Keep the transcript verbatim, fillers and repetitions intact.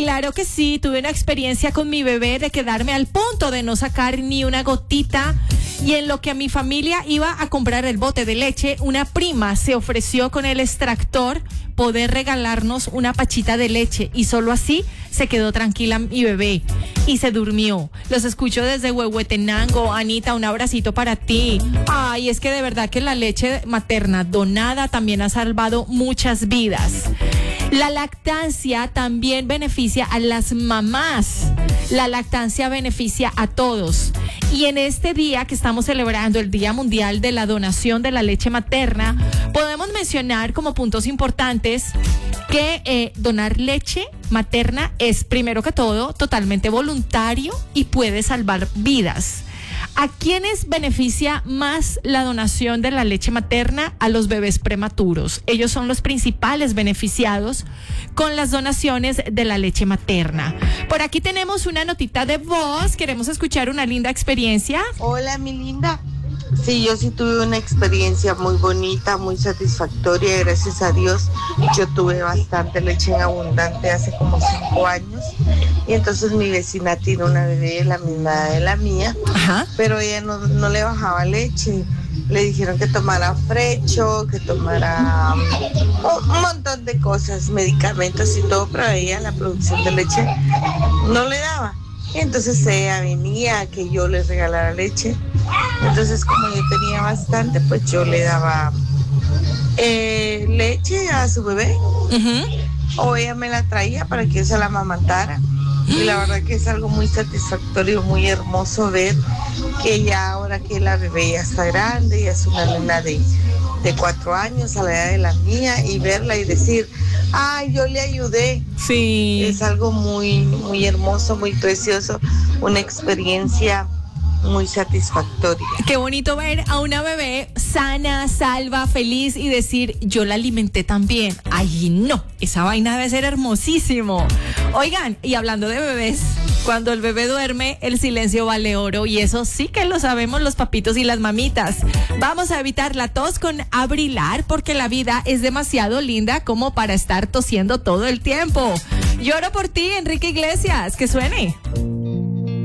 claro que sí, tuve una experiencia con mi bebé de quedarme al punto de no sacar ni una gotita. Y en lo que a mi familia iba a comprar el bote de leche, una prima se ofreció con el extractor poder regalarnos una pachita de leche y solo así se quedó tranquila mi bebé y se durmió. Los escucho desde Huehuetenango. Anita, un abracito para ti. Ay, es que de verdad que la leche materna donada también ha salvado muchas vidas. La lactancia también beneficia a las mamás. La lactancia beneficia a todos. Y en este día que estamos celebrando el Día Mundial de la Donación de la Leche Materna, podemos mencionar como puntos importantes que eh, donar leche materna es, primero que todo, totalmente voluntario y puede salvar vidas. ¿A quiénes beneficia más la donación de la leche materna? A los bebés prematuros. Ellos son los principales beneficiados con las donaciones de la leche materna. Por aquí tenemos una notita de voz. Queremos escuchar una linda experiencia. Hola, mi linda. Sí, yo sí tuve una experiencia muy bonita, muy satisfactoria, gracias a Dios. Yo tuve bastante leche en abundante hace como cinco años y entonces mi vecina tiene una bebé, la misma de la mía. Ajá. Pero ella no, no le bajaba leche. Le dijeron que tomara frecho, que tomara un, un montón de cosas, medicamentos y todo, pero a ella la producción de leche no le daba. Entonces ella venía a que yo le regalara leche. Entonces como yo tenía bastante, pues yo le daba eh, leche a su bebé. Uh-huh. O ella me la traía para que yo se la amamantara. Y la verdad que es algo muy satisfactorio, muy hermoso ver que ya ahora que la bebé ya está grande, ya es una nena de, de cuatro años a la edad de la mía, y verla y decir, ay, yo le ayudé. Sí. Es algo muy, muy hermoso, muy precioso, una experiencia muy satisfactoria. Qué bonito ver a una bebé sana, salva, feliz y decir, yo la alimenté también. Ay, no, esa vaina debe ser hermosísimo. Oigan, y hablando de bebés, cuando el bebé duerme, el silencio vale oro, y eso sí que lo sabemos los papitos y las mamitas. Vamos a evitar la tos con Abrilar, porque la vida es demasiado linda como para estar tosiendo todo el tiempo. Lloro por ti, Enrique Iglesias, que suene.